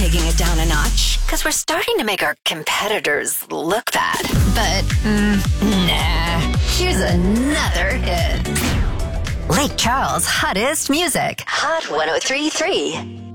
taking it down a notch because we're starting to make our competitors look bad. But, nah. Here's another hit. Lake Charles' hottest music. Hot 103.3.